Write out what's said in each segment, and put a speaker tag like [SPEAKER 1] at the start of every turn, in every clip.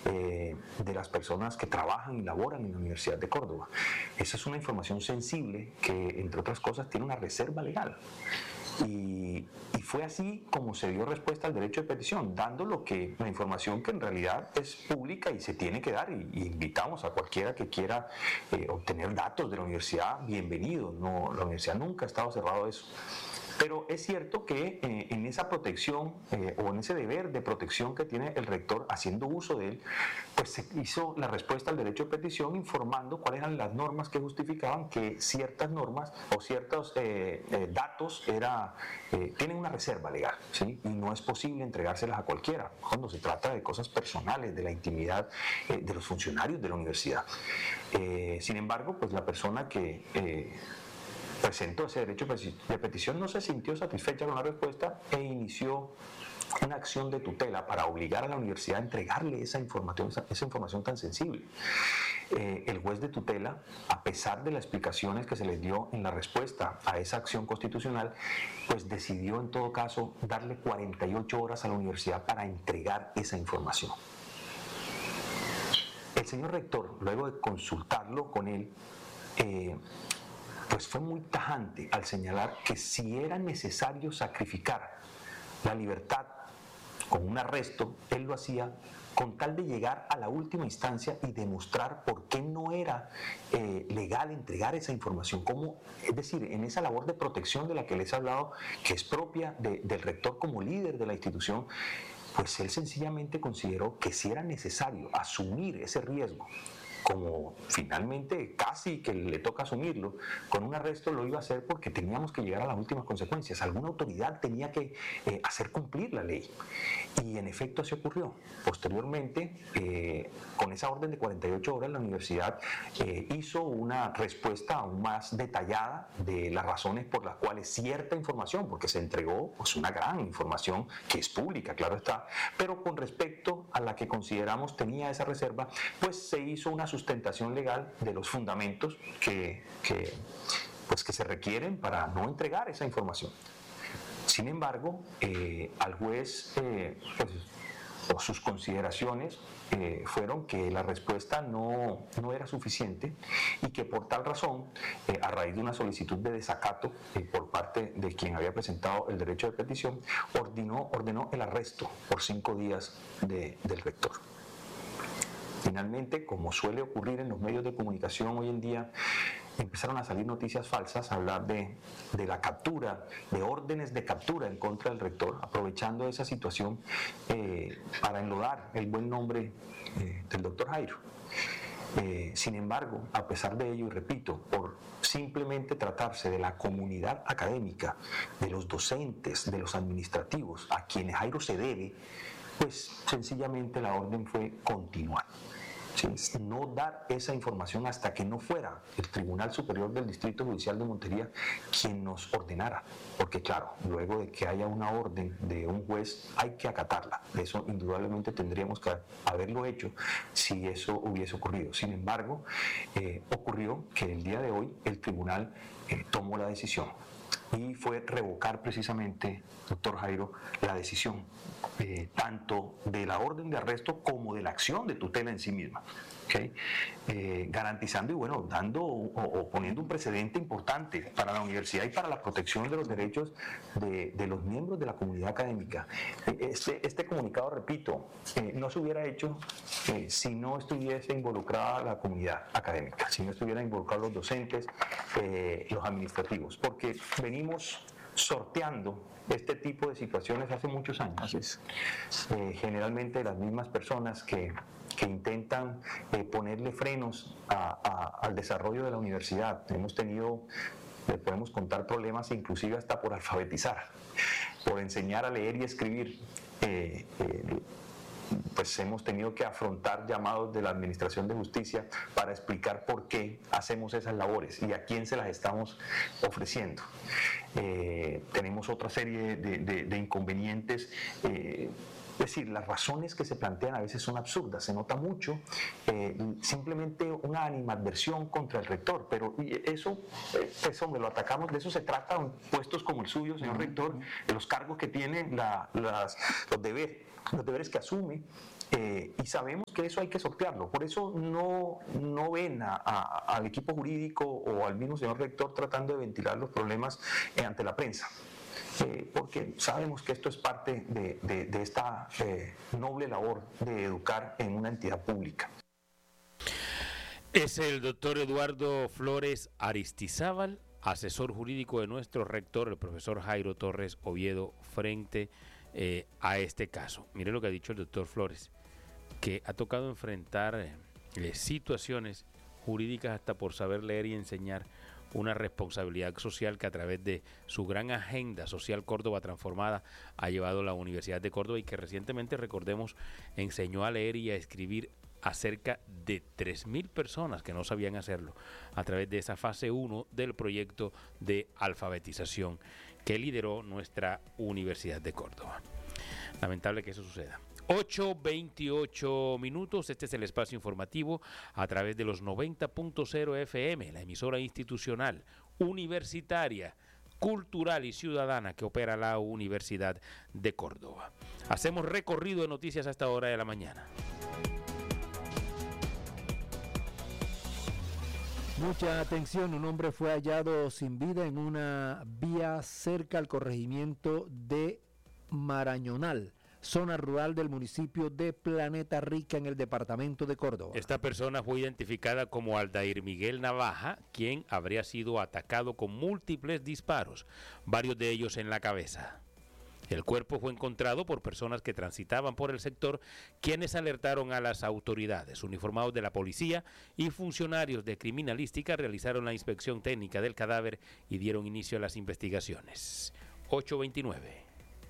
[SPEAKER 1] de las personas que trabajan y laboran en la Universidad de Córdoba. Esa es una información sensible que, entre otras cosas, tiene una reserva legal. Y fue así como se dio respuesta al derecho de petición, dando la información que en realidad es pública y se tiene que dar, y invitamos a cualquiera que quiera obtener datos de la universidad, bienvenido. No, la universidad nunca ha estado cerrado a eso. Pero es cierto que en esa protección o en ese deber de protección que tiene el rector haciendo uso de él, pues se hizo la respuesta al derecho de petición informando cuáles eran las normas que justificaban que ciertas normas o ciertos datos tienen una reserva legal, ¿sí? Y no es posible entregárselas a cualquiera cuando se trata de cosas personales, de la intimidad de los funcionarios de la universidad. Sin embargo, pues la persona que presentó ese derecho de petición no se sintió satisfecha con la respuesta e inició una acción de tutela para obligar a la universidad a entregarle esa información tan sensible. El juez de tutela, a pesar de las explicaciones que se les dio en la respuesta a esa acción constitucional, pues decidió en todo caso darle 48 horas a la universidad para entregar esa información. El señor rector, luego de consultarlo con él, pues fue muy tajante al señalar que si era necesario sacrificar la libertad con un arresto, él lo hacía con tal de llegar a la última instancia y demostrar por qué no era legal entregar esa información. Es decir, en esa labor de protección de la que les he hablado, que es propia del rector como líder de la institución, pues él sencillamente consideró que si era necesario asumir ese riesgo, como finalmente casi que le toca asumirlo, con un arresto lo iba a hacer porque teníamos que llegar a las últimas consecuencias. Alguna autoridad tenía que hacer cumplir la ley. Y en efecto así ocurrió. Posteriormente, con esa orden de 48 horas, la universidad hizo una respuesta aún más detallada de las razones por las cuales cierta información, porque se entregó pues una gran información que es pública, claro está, pero con respecto a la que consideramos tenía esa reserva, pues se hizo una sustentación legal de los fundamentos que se requieren para no entregar esa información. Sin embargo, al juez, o sus consideraciones fueron que la respuesta no era suficiente y que por tal razón, a raíz de una solicitud de desacato por parte de quien había presentado el derecho de petición, ordenó el arresto por 5 días del rector. Finalmente, como suele ocurrir en los medios de comunicación hoy en día, empezaron a salir noticias falsas, a hablar de la captura, de órdenes de captura en contra del rector, aprovechando esa situación para enlodar el buen nombre del doctor Jairo. Sin embargo, a pesar de ello, y repito, por simplemente tratarse de la comunidad académica, de los docentes, de los administrativos, a quienes Jairo se debe, pues sencillamente la orden fue continuar. ¿Sí? No dar esa información hasta que no fuera el Tribunal Superior del Distrito Judicial de Montería quien nos ordenara, porque claro, luego de que haya una orden de un juez hay que acatarla. Eso indudablemente tendríamos que haberlo hecho si eso hubiese ocurrido. Sin embargo, ocurrió que el día de hoy el tribunal tomó la decisión y fue revocar precisamente, doctor Jairo, la decisión tanto de la orden de arresto como de la acción de tutela en sí misma. ¿Okay? Garantizando y bueno, dando o poniendo un precedente importante para la universidad y para la protección de los derechos de los miembros de la comunidad académica. Este comunicado, repito, no se hubiera hecho si no estuviese involucrada la comunidad académica, si no estuvieran involucrados los docentes, los administrativos, porque venimos sorteando este tipo de situaciones hace muchos años. Así es. Generalmente las mismas personas que intentan ponerle frenos al desarrollo de la universidad. Hemos tenido, podemos contar problemas inclusive hasta por alfabetizar, por enseñar a leer y escribir. Pues hemos tenido que afrontar llamados de la Administración de Justicia para explicar por qué hacemos esas labores y a quién se las estamos ofreciendo. Tenemos otra serie de inconvenientes. Es decir, las razones que se plantean a veces son absurdas, se nota mucho simplemente una animadversión contra el rector, pero eso, pues hombre, lo atacamos, de eso se trata en puestos como el suyo, señor rector, de los cargos que tiene, los deberes que asume Y sabemos que eso hay que sortearlo. Por eso no ven al equipo jurídico o al mismo señor rector tratando de ventilar los problemas ante la prensa. Porque sabemos que esto es parte de esta noble labor de educar en una entidad pública.
[SPEAKER 2] Es el doctor Eduardo Flores Aristizábal, asesor jurídico de nuestro rector, el profesor Jairo Torres Oviedo, frente a este caso. Mire lo que ha dicho el doctor Flores, que ha tocado enfrentar situaciones jurídicas hasta por saber leer y enseñar, una responsabilidad social que a través de su gran agenda social Córdoba Transformada ha llevado la Universidad de Córdoba y que recientemente, recordemos, enseñó a leer y a escribir a cerca de 3.000 personas que no sabían hacerlo a través de esa fase 1 del proyecto de alfabetización que lideró nuestra Universidad de Córdoba. Lamentable que eso suceda. 8:28 minutos, este es el espacio informativo a través de los 90.0 FM, la emisora institucional, universitaria, cultural y ciudadana que opera la Universidad de Córdoba. Hacemos recorrido de noticias a esta hora de la mañana.
[SPEAKER 3] Mucha atención, un hombre fue hallado sin vida en una vía cerca al corregimiento de Marañonal, zona rural del municipio de Planeta Rica en el departamento de Córdoba.
[SPEAKER 2] Esta persona fue identificada como Aldair Miguel Navaja, quien habría sido atacado con múltiples disparos, varios de ellos en la cabeza. El cuerpo fue encontrado por personas que transitaban por el sector, quienes alertaron a las autoridades. Uniformados de la policía y funcionarios de criminalística realizaron la inspección técnica del cadáver y dieron inicio a las investigaciones. 8:29.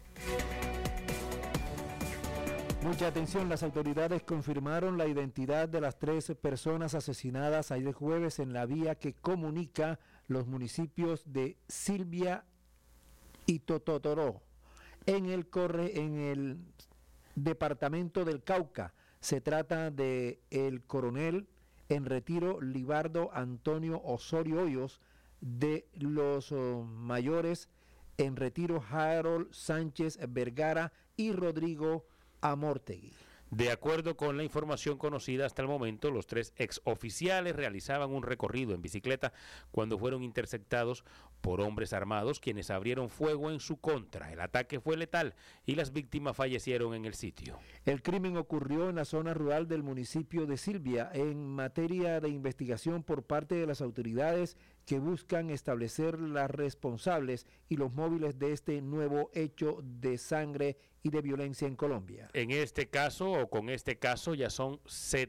[SPEAKER 3] Mucha atención, las autoridades confirmaron la identidad de las 3 personas asesinadas ayer jueves en la vía que comunica los municipios de Silvia y Tototoró en el departamento del Cauca. Se trata de el coronel en retiro Libardo Antonio Osorio Hoyos, de los mayores en retiro Harold Sánchez Vergara y Rodrigo Amortegui.
[SPEAKER 2] De acuerdo con la información conocida hasta el momento, los 3 exoficiales realizaban un recorrido en bicicleta cuando fueron interceptados por hombres armados, quienes abrieron fuego en su contra. El ataque fue letal y las víctimas fallecieron en el sitio.
[SPEAKER 3] El crimen ocurrió en la zona rural del municipio de Silvia, en materia de investigación por parte de las autoridades que buscan establecer las responsables y los móviles de este nuevo hecho de sangre y de violencia en Colombia.
[SPEAKER 2] En este caso, o con este caso, ya son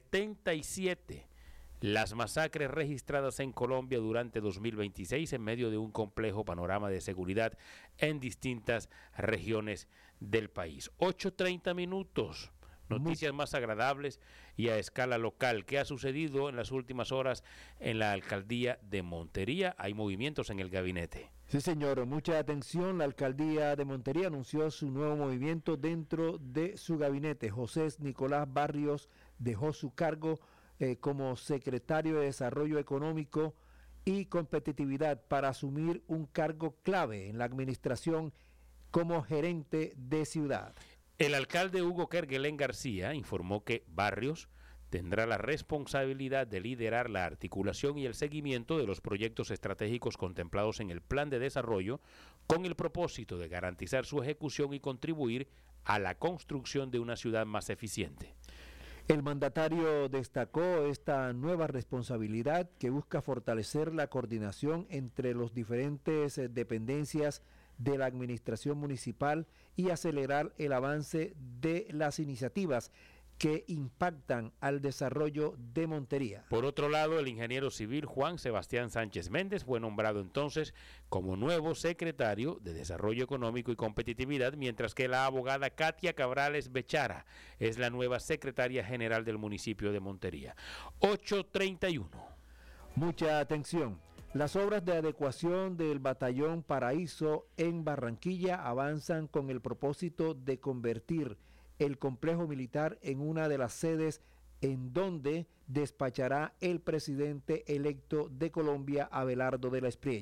[SPEAKER 2] 77 las masacres registradas en Colombia durante 2026 en medio de un complejo panorama de seguridad en distintas regiones del país. 8:30 minutos. Noticias más agradables y a escala local. ¿Qué ha sucedido en las últimas horas en la alcaldía de Montería? Hay movimientos en el gabinete.
[SPEAKER 3] Sí, señor, mucha atención. La alcaldía de Montería anunció su nuevo movimiento dentro de su gabinete. José Nicolás Barrios dejó su cargo como secretario de Desarrollo Económico y Competitividad para asumir un cargo clave en la administración como gerente de ciudad.
[SPEAKER 2] El alcalde Hugo Kerguelen García informó que Barrios tendrá la responsabilidad de liderar la articulación y el seguimiento de los proyectos estratégicos contemplados en el plan de desarrollo con el propósito de garantizar su ejecución y contribuir a la construcción de una ciudad más eficiente.
[SPEAKER 3] El mandatario destacó esta nueva responsabilidad que busca fortalecer la coordinación entre los diferentes dependencias de la administración municipal y acelerar el avance de las iniciativas que impactan al desarrollo de Montería.
[SPEAKER 2] Por otro lado, el ingeniero civil Juan Sebastián Sánchez Méndez fue nombrado entonces como nuevo secretario de Desarrollo Económico y Competitividad, mientras que la abogada Katia Cabrales Bechara es la nueva secretaria general del municipio de Montería. 8:31.
[SPEAKER 3] Mucha atención. Las obras de adecuación del Batallón Paraíso en Barranquilla avanzan con el propósito de convertir el complejo militar en una de las sedes en donde despachará el presidente electo de Colombia, Abelardo de la Espriella.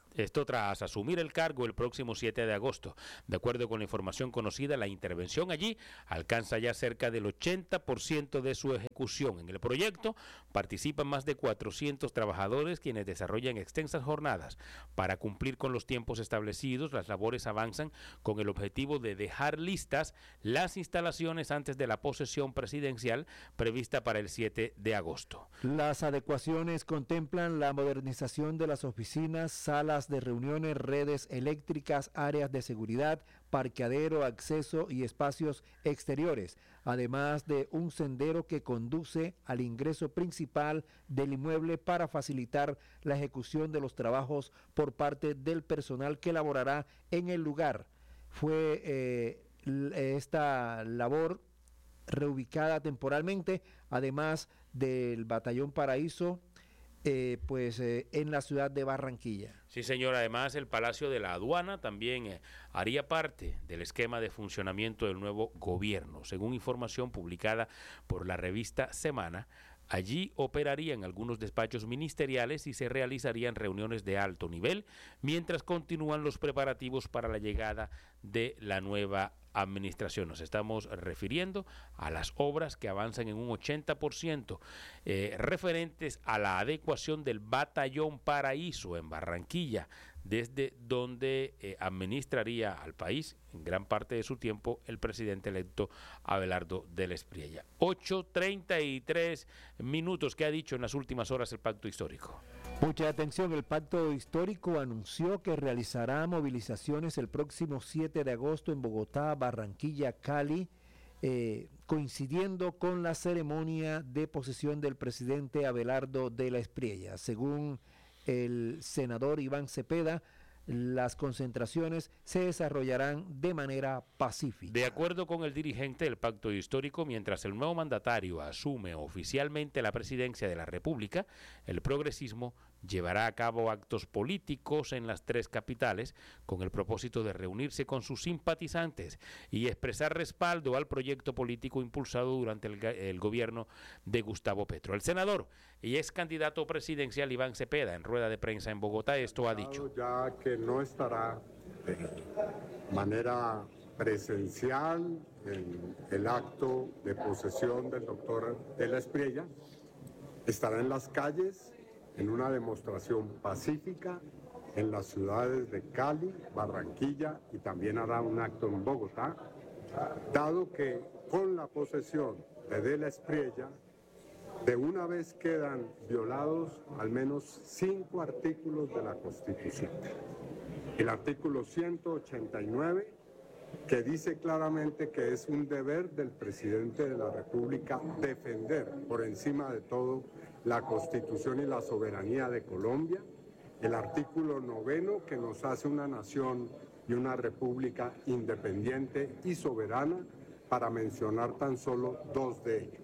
[SPEAKER 2] Esto tras asumir el cargo el próximo 7 de agosto. De acuerdo con la información conocida, la intervención allí alcanza ya cerca del 80% de su ejecución. En el proyecto participan más de 400 trabajadores quienes desarrollan extensas jornadas. Para cumplir con los tiempos establecidos, las labores avanzan con el objetivo de dejar listas las instalaciones antes de la posesión presidencial prevista para el 7 de agosto.
[SPEAKER 3] Las adecuaciones contemplan la modernización de las oficinas, salas de reuniones, redes eléctricas, áreas de seguridad, parqueadero, acceso y espacios exteriores, además de un sendero que conduce al ingreso principal del inmueble para facilitar la ejecución de los trabajos por parte del personal que laborará en el lugar. Fue esta labor reubicada temporalmente, además del Batallón Paraíso, en la ciudad de Barranquilla.
[SPEAKER 2] Sí, señor. Además, el Palacio de la Aduana también haría parte del esquema de funcionamiento del nuevo gobierno. Según información publicada por la revista Semana, allí operarían algunos despachos ministeriales y se realizarían reuniones de alto nivel, mientras continúan los preparativos para la llegada de la nueva administración. Nos estamos refiriendo a las obras que avanzan en un 80% referentes a la adecuación del Batallón Paraíso en Barranquilla, desde donde administraría al país en gran parte de su tiempo el presidente electo Abelardo del Espriella. 8:33 minutos. ¿Qué ha dicho en las últimas horas el Pacto Histórico?
[SPEAKER 3] Mucha atención, el Pacto Histórico anunció que realizará movilizaciones el próximo 7 de agosto en Bogotá, Barranquilla, Cali, coincidiendo con la ceremonia de posesión del presidente Abelardo de la Espriella. Según el senador Iván Cepeda, las concentraciones se desarrollarán de manera pacífica.
[SPEAKER 2] De acuerdo con el dirigente del Pacto Histórico, mientras el nuevo mandatario asume oficialmente la presidencia de la República, el progresismo llevará a cabo actos políticos en las tres capitales con el propósito de reunirse con sus simpatizantes y expresar respaldo al proyecto político impulsado durante el gobierno de Gustavo Petro. El senador y ex candidato presidencial Iván Cepeda, en rueda de prensa en Bogotá, esto ha dicho.
[SPEAKER 4] Ya que no estará de manera presencial en el acto de posesión del doctor de la Espriella, estará en las calles en una demostración pacífica en las ciudades de Cali, Barranquilla, y también hará un acto en Bogotá, dado que con la posesión de la Espriella de una vez quedan violados al menos 5 artículos de la Constitución. El artículo 189, que dice claramente que es un deber del presidente de la República defender por encima de todo la Constitución y la soberanía de Colombia. El artículo 9, que nos hace una nación y una república independiente y soberana, para mencionar tan solo 2 de ellos.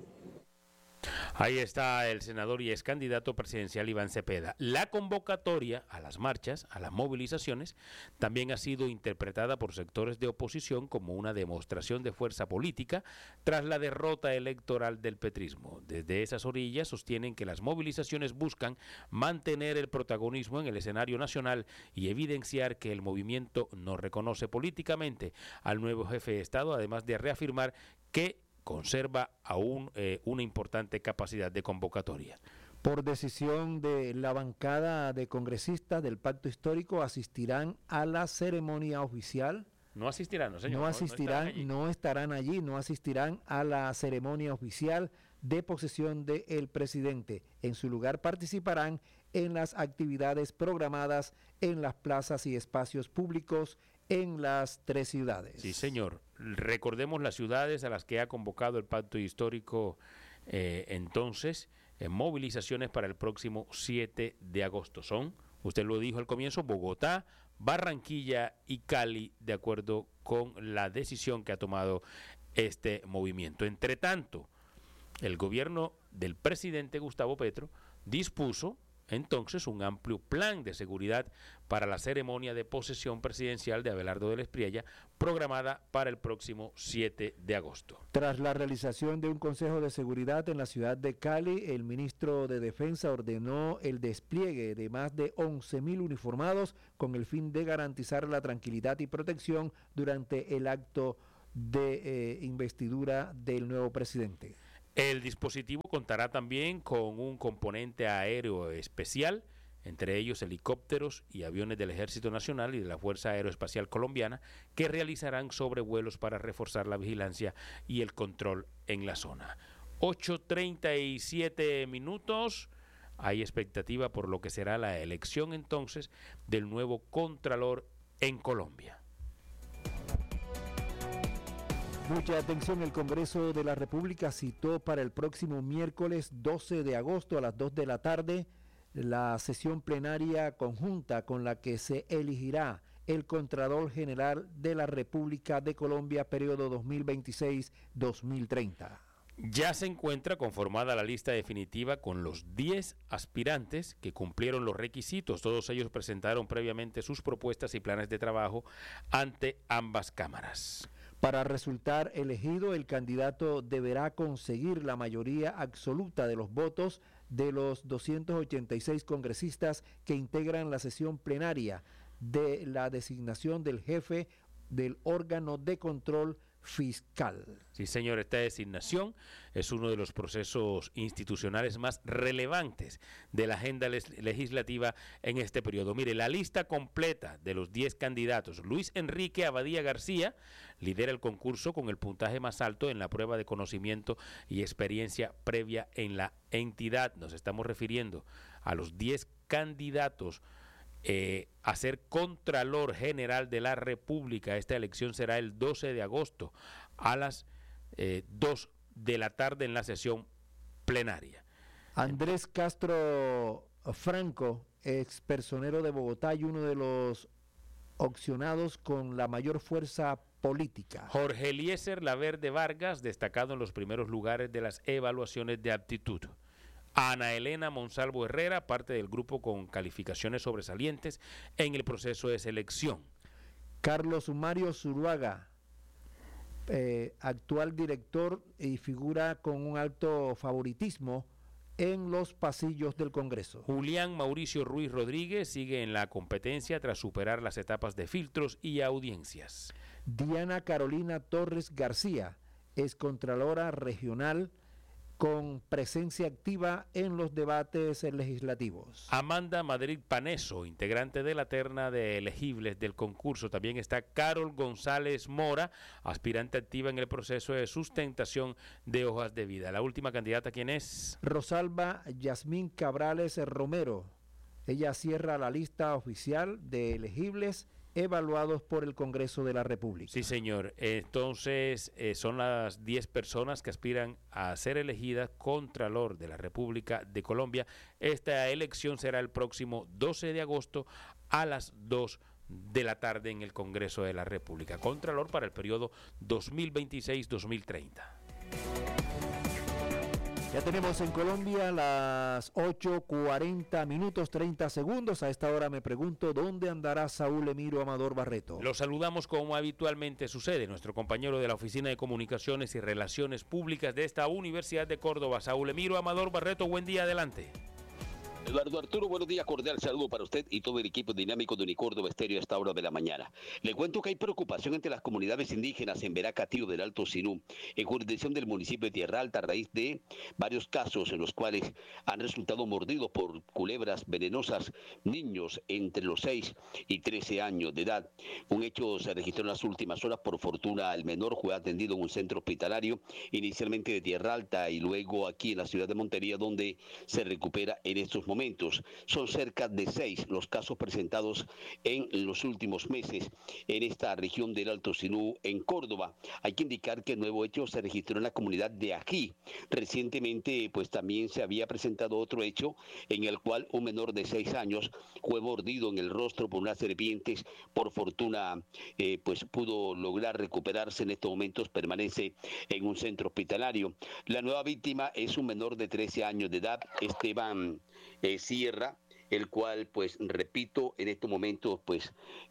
[SPEAKER 2] Ahí está el senador y ex candidato presidencial Iván Cepeda. La convocatoria a las marchas, a las movilizaciones, también ha sido interpretada por sectores de oposición como una demostración de fuerza política tras la derrota electoral del petrismo. Desde esas orillas sostienen que las movilizaciones buscan mantener el protagonismo en el escenario nacional y evidenciar que el movimiento no reconoce políticamente al nuevo jefe de Estado, además de reafirmar que conserva aún una importante capacidad de convocatoria.
[SPEAKER 3] Por decisión de la bancada de congresistas del Pacto Histórico, asistirán a la ceremonia oficial.
[SPEAKER 2] No asistirán, no, señor.
[SPEAKER 3] No asistirán, no estarán allí, no asistirán a la ceremonia oficial de posesión del presidente. En su lugar participarán en las actividades programadas en las plazas y espacios públicos en las 3 ciudades.
[SPEAKER 2] Sí, señor. Recordemos las ciudades a las que ha convocado el Pacto Histórico entonces, en movilizaciones para el próximo 7 de agosto. Son, usted lo dijo al comienzo, Bogotá, Barranquilla y Cali, de acuerdo con la decisión que ha tomado este movimiento. Entre tanto, el gobierno del presidente Gustavo Petro dispuso entonces un amplio plan de seguridad para la ceremonia de posesión presidencial de Abelardo del Espriella, programada para el próximo 7 de agosto.
[SPEAKER 3] Tras la realización de un consejo de seguridad en la ciudad de Cali, el ministro de Defensa ordenó el despliegue de más de 11.000 uniformados con el fin de garantizar la tranquilidad y protección durante el acto de investidura del nuevo presidente.
[SPEAKER 2] El dispositivo contará también con un componente aéreo especial, entre ellos helicópteros y aviones del Ejército Nacional y de la Fuerza Aeroespacial Colombiana, que realizarán sobrevuelos para reforzar la vigilancia y el control en la zona. 8:37 minutos. Hay expectativa por lo que será la elección entonces del nuevo Contralor en Colombia.
[SPEAKER 3] Mucha atención, el Congreso de la República citó para el próximo miércoles 12 de agosto a las 2 de la tarde la sesión plenaria conjunta con la que se elegirá el Contralor General de la República de Colombia, periodo 2026-2030.
[SPEAKER 2] Ya se encuentra conformada la lista definitiva con los 10 aspirantes que cumplieron los requisitos. Todos ellos presentaron previamente sus propuestas y planes de trabajo ante ambas cámaras.
[SPEAKER 3] Para resultar elegido, el candidato deberá conseguir la mayoría absoluta de los votos de los 286 congresistas que integran la sesión plenaria de la designación del jefe del órgano de control fiscal.
[SPEAKER 2] Sí, señor, esta designación es uno de los procesos institucionales más relevantes de la agenda legislativa en este periodo. Mire, la lista completa de los 10 candidatos. Luis Enrique Abadía García lidera el concurso con el puntaje más alto en la prueba de conocimiento y experiencia previa en la entidad. Nos estamos refiriendo a los 10 candidatos a ser Contralor General de la República. Esta elección será el 12 de agosto a las 2 de la tarde en la sesión plenaria.
[SPEAKER 3] Andrés Castro Franco, ex personero de Bogotá y uno de los opcionados con la mayor fuerza política.
[SPEAKER 2] Jorge Eliezer Laverde Vargas, destacado en los primeros lugares de las evaluaciones de aptitud. Ana Elena Monsalvo Herrera, parte del grupo con calificaciones sobresalientes en el proceso de selección.
[SPEAKER 3] Carlos Mario Zuluaga, actual director y figura con un alto favoritismo en los pasillos del Congreso.
[SPEAKER 2] Julián Mauricio Ruiz Rodríguez sigue en la competencia tras superar las etapas de filtros y audiencias.
[SPEAKER 3] Diana Carolina Torres García, excontralora regional con presencia activa en los debates legislativos.
[SPEAKER 2] Amanda Madrid Paneso, integrante de la terna de elegibles del concurso. También está Carol González Mora, aspirante activa en el proceso de sustentación de hojas de vida. La última candidata, ¿quién es?
[SPEAKER 3] Rosalba Yasmín Cabrales Romero. Ella cierra la lista oficial de elegibles evaluados por el Congreso de la República.
[SPEAKER 2] Sí, señor. Entonces, son las 10 personas que aspiran a ser elegidas Contralor de la República de Colombia. Esta elección será el próximo 12 de agosto a las 2 de la tarde en el Congreso de la República. Contralor para el periodo 2026-2030.
[SPEAKER 3] Ya tenemos en Colombia las 8:40 minutos 30 segundos. A esta hora me pregunto, ¿dónde andará Saúl Emiro Amador Barreto?
[SPEAKER 2] Lo saludamos como habitualmente sucede, nuestro compañero de la Oficina de Comunicaciones y Relaciones Públicas de esta Universidad de Córdoba, Saúl Emiro Amador Barreto. Buen día, adelante.
[SPEAKER 5] Eduardo Arturo, buenos días, cordial saludo para usted y todo el equipo dinámico de Unicórdoba Estéreo a esta hora de la mañana. Le cuento que hay preocupación entre las comunidades indígenas en Veracatío del Alto Sinú, en jurisdicción del municipio de Tierra Alta, a raíz de varios casos en los cuales han resultado mordidos por culebras venenosas niños entre los 6 y 13 años de edad. Un hecho se registró en las últimas horas. Por fortuna, el menor fue atendido en un centro hospitalario, inicialmente de Tierra Alta y luego aquí en la ciudad de Montería, donde se recupera en estos momentos. Son cerca de 6 los casos presentados en los últimos meses en esta región del Alto Sinú, en Córdoba. Hay que indicar que el nuevo hecho se registró en la comunidad de Ají. Recientemente, pues también se había presentado otro hecho en el cual un menor de 6 años fue mordido en el rostro por unas serpientes. Por fortuna, pues pudo lograr recuperarse. En estos momentos permanece en un centro hospitalario. La nueva víctima es un menor de 13 años de edad, Esteban Sierra, el cual, pues, repito, en estos momentos, pues,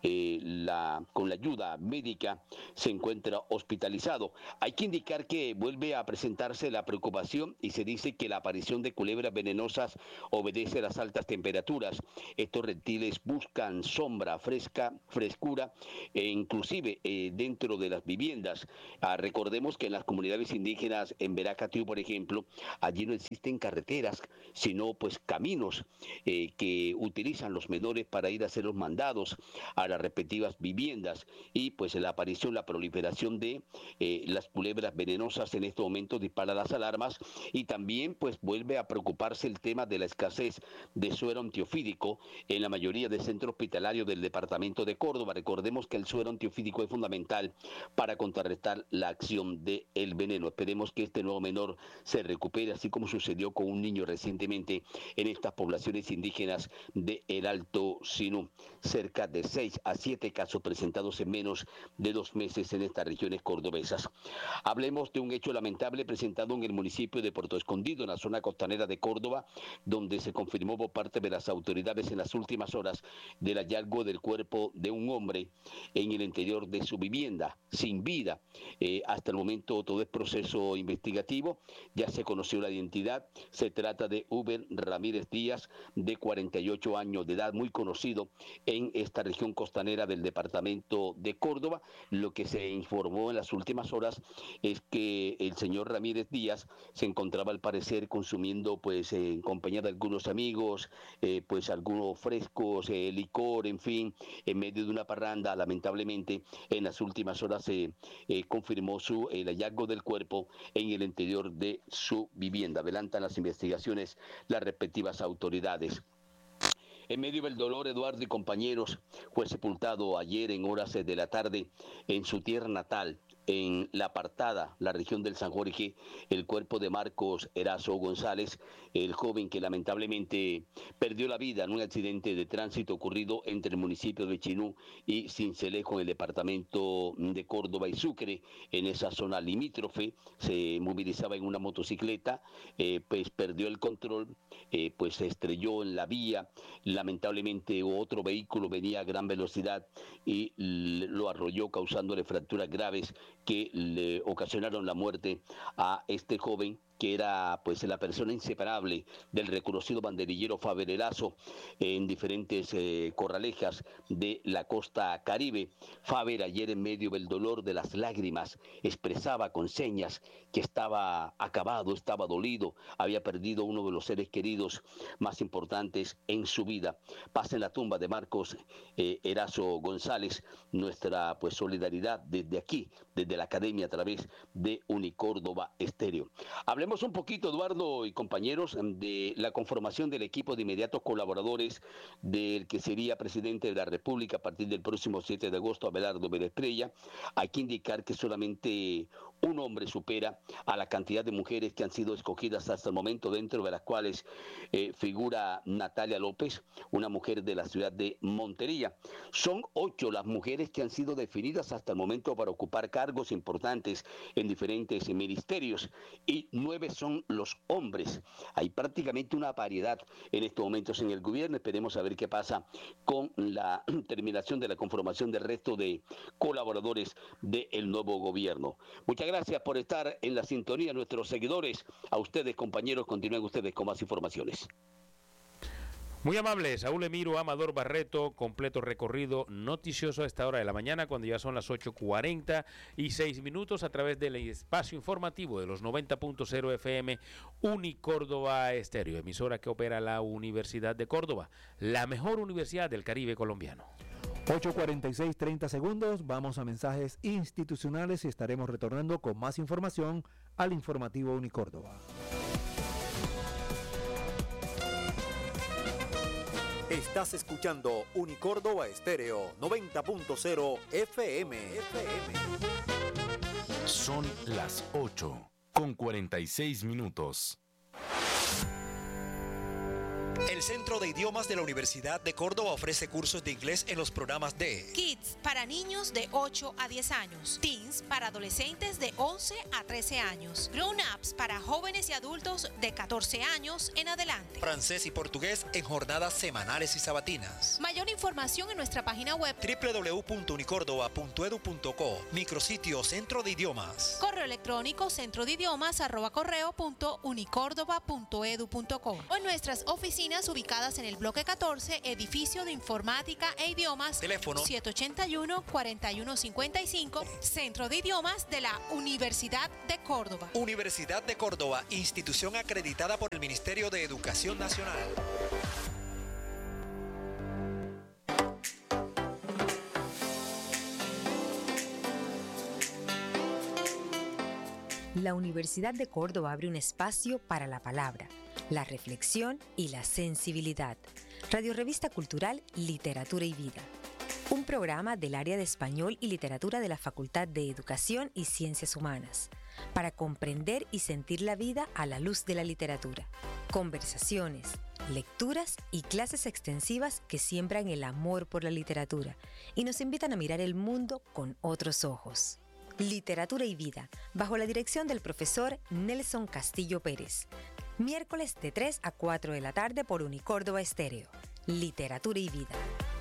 [SPEAKER 5] con la ayuda médica se encuentra hospitalizado. Hay que indicar que vuelve a presentarse la preocupación y se dice que la aparición de culebras venenosas obedece a las altas temperaturas. Estos reptiles buscan sombra, frescura, inclusive dentro de las viviendas. Recordemos que en las comunidades indígenas, en Veracatiu, por ejemplo, allí no existen carreteras, sino pues caminos que utilizan los menores para ir a hacer los mandados a las respectivas viviendas, y pues la aparición, la proliferación de las culebras venenosas en este momento dispara las alarmas, y también pues vuelve a preocuparse el tema de la escasez de suero antiofídico en la mayoría de centros hospitalarios del departamento de Córdoba. Recordemos que el suero antiofídico es fundamental para contrarrestar la acción del veneno. Esperemos que este nuevo menor se recupere, así como sucedió con un niño recientemente en estas poblaciones indígenas de el Alto Sinú. Cerca de 6 a 7 casos presentados en menos de 2 meses en estas regiones cordobesas. Hablemos de un hecho lamentable presentado en el municipio de Puerto Escondido, en la zona costanera de Córdoba, donde se confirmó por parte de las autoridades en las últimas horas del hallazgo del cuerpo de un hombre en el interior de su vivienda, sin vida. Hasta el momento todo es proceso investigativo, ya se conoció la identidad. Se trata de Uber Ramírez Díaz, de 48 años de edad, muy conocido en esta región costanera del departamento de Córdoba. Lo que se informó en las últimas horas es que el señor Ramírez Díaz se encontraba al parecer consumiendo, pues en compañía de algunos amigos, pues algunos frescos, licor, en fin, en medio de una parranda. Lamentablemente en las últimas horas se confirmó el hallazgo del cuerpo en el interior de su vivienda. Adelantan las investigaciones las respectivas autoridades. En medio del dolor, Eduardo y compañeros, fue sepultado ayer en horas de la tarde en su tierra natal, en La Apartada, la región del San Jorge, el cuerpo de Marcos Erazo González, el joven que lamentablemente perdió la vida en un accidente de tránsito ocurrido entre el municipio de Chinú y Sincelejo, en el departamento de Córdoba y Sucre. En esa zona limítrofe se movilizaba en una motocicleta, pues perdió el control, pues se estrelló en la vía. Lamentablemente otro vehículo venía a gran velocidad y lo arrolló, causándole fracturas graves que le ocasionaron la muerte a este joven, que era pues la persona inseparable del reconocido banderillero Faber Erazo en diferentes corralejas de la costa Caribe. Faber, ayer en medio del dolor, de las lágrimas, expresaba con señas que estaba acabado, estaba dolido, había perdido uno de los seres queridos más importantes en su vida. Paz en la tumba de Marcos Erazo González, nuestra pues solidaridad desde aquí, desde la academia, a través de Unicórdoba Estéreo. Hablemos un poquito, Eduardo y compañeros, de la conformación del equipo de inmediatos colaboradores del que sería presidente de la República a partir del próximo 7 de agosto, Abelardo Berestrella. Hay que indicar que solamente un hombre supera a la cantidad de mujeres que han sido escogidas hasta el momento, dentro de las cuales figura Natalia López, una mujer de la ciudad de Montería. Son 8 las mujeres que han sido definidas hasta el momento para ocupar cargos importantes en diferentes ministerios, y 9 son los hombres. Hay prácticamente una variedad en estos momentos en el gobierno. Esperemos a ver qué pasa con la terminación de la conformación del resto de colaboradores del nuevo gobierno. Muchas gracias por estar en la sintonía, nuestros seguidores. A ustedes, compañeros, continúen ustedes con más informaciones.
[SPEAKER 2] Muy amable, Saúl Emiro, Amador Barreto, completo recorrido noticioso a esta hora de la mañana, cuando ya son las 8:46 minutos, a través del espacio informativo de los 90.0 FM Unicórdoba Estéreo, emisora que opera la Universidad de Córdoba, la mejor universidad del Caribe colombiano.
[SPEAKER 3] 8:46, 30 segundos, vamos a mensajes institucionales y estaremos retornando con más información al informativo Unicórdoba.
[SPEAKER 6] Estás escuchando Unicórdoba Estéreo 90.0 FM.
[SPEAKER 7] Son las 8:46 minutos.
[SPEAKER 6] El Centro de Idiomas de la Universidad de Córdoba ofrece cursos de inglés en los programas de
[SPEAKER 7] Kids para niños de 8 a 10 años, Teens para adolescentes de 11 a 13 años, Grown Ups para jóvenes y adultos de 14 años en adelante,
[SPEAKER 6] francés y portugués en jornadas semanales y sabatinas.
[SPEAKER 7] Mayor información en nuestra página web
[SPEAKER 6] www.unicordoba.edu.co, micrositio Centro de Idiomas.
[SPEAKER 7] Correo electrónico centrodeidiomas@correo.unicordoba.edu.co o en nuestras oficinas ubicadas en el bloque 14, edificio de informática e idiomas,
[SPEAKER 6] Teléfono
[SPEAKER 7] 781-4155, Centro de Idiomas de la Universidad de Córdoba.
[SPEAKER 6] Universidad de Córdoba, institución acreditada por el Ministerio de Educación Nacional.
[SPEAKER 8] La Universidad de Córdoba abre un espacio para la palabra, la reflexión y la sensibilidad. Radio Revista Cultural, Literatura y Vida. Un programa del área de Español y Literatura de la Facultad de Educación y Ciencias Humanas, para comprender y sentir la vida a la luz de la literatura. Conversaciones, lecturas y clases extensivas que siembran el amor por la literatura y nos invitan a mirar el mundo con otros ojos. Literatura y Vida, bajo la dirección del profesor Nelson Castillo Pérez. Miércoles de 3 a 4 de la tarde por Unicórdoba Estéreo. Literatura y Vida.